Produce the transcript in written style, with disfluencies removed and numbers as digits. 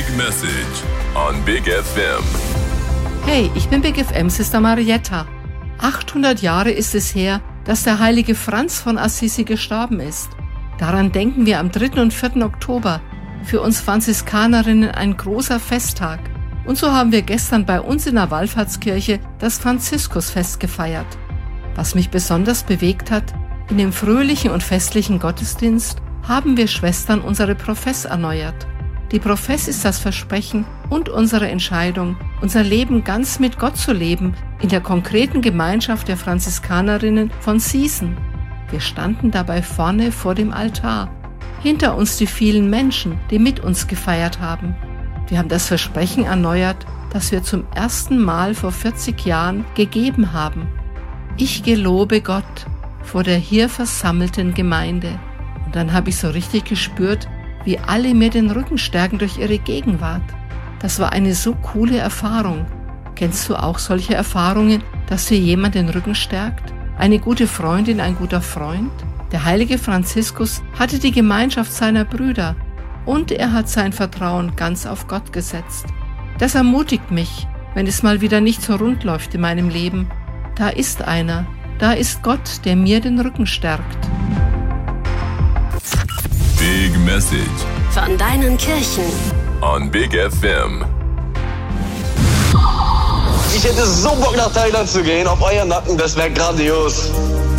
Big Message on Big FM. Hey, ich bin Big FM Sister Marietta. 800 Jahre ist es her, dass der heilige Franz von Assisi gestorben ist. Daran denken wir am 3. und 4. Oktober. Für uns Franziskanerinnen ein großer Festtag. Und so haben wir gestern bei uns in der Wallfahrtskirche das Franziskusfest gefeiert. Was mich besonders bewegt hat, in dem fröhlichen und festlichen Gottesdienst haben wir Schwestern unsere Profess erneuert. Die Profess ist das Versprechen und unsere Entscheidung, unser Leben ganz mit Gott zu leben, in der konkreten Gemeinschaft der Franziskanerinnen von Season. Wir standen dabei vorne vor dem Altar. Hinter uns die vielen Menschen, die mit uns gefeiert haben. Wir haben das Versprechen erneuert, das wir zum ersten Mal vor 40 Jahren gegeben haben. Ich gelobe Gott vor der hier versammelten Gemeinde. Und dann habe ich so richtig gespürt, wie alle mir den Rücken stärken durch ihre Gegenwart. Das war eine so coole Erfahrung. Kennst du auch solche Erfahrungen, dass dir jemand den Rücken stärkt? Eine gute Freundin, ein guter Freund? Der heilige Franziskus hatte die Gemeinschaft seiner Brüder und er hat sein Vertrauen ganz auf Gott gesetzt. Das ermutigt mich, wenn es mal wieder nicht so rund läuft in meinem Leben. Da ist einer, da ist Gott, der mir den Rücken stärkt. Big Message von deinen Kirchen on Big FM. Ich hätte so Bock nach Thailand zu gehen, auf euren Nacken, das wäre grandios.